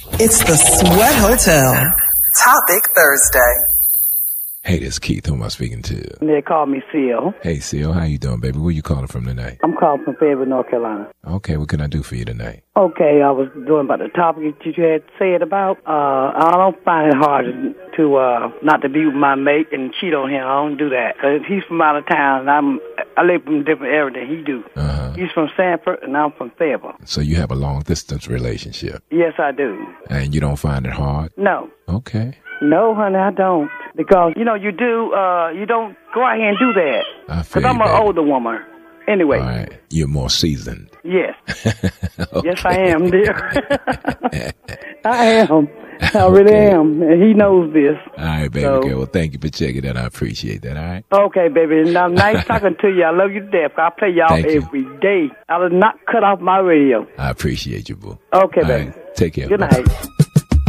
It's the Sweat Hotel. Topic Thursday. Hey, this is Keith. Who am I speaking to? They call me Seal. Hey, Seal. How you doing, baby? Where you calling from tonight? I'm calling from Fayetteville, North Carolina. Okay, what can I do for you tonight? Okay, I was doing about the topic that you had said about. I don't find it hard to not to be with my mate and cheat on him. I don't do that. 'Cause he's from out of town, and I live from a different area than he do. He's from Sanford, and I'm from Fayetteville. So you have a long-distance relationship? Yes, I do. And you don't find it hard? No. Okay. No, honey, I don't. Because, you don't go out here and do that. Because I'm an older woman. Anyway. All right. You're more seasoned. Yes. Okay. Yes, I am, dear. I am. I really am. And he knows this. All right, baby girl. Well, thank you for checking that. I appreciate that, all right? Okay, baby. Now, nice talking to you. I love you to death. I play y'all every day. I will not cut off my radio. I appreciate you, boo. Okay, all baby. Right. Take care. Good night.